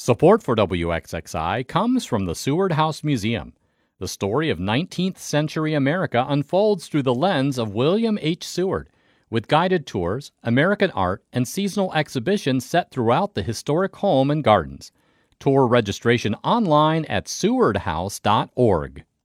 Support for WXXI comes from the Seward House Museum. The story of 19th century America unfolds through the lens of William H. Seward, with guided tours, American art, and seasonal exhibitions set throughout the historic home and gardens. Tour registration online at sewardhouse.org.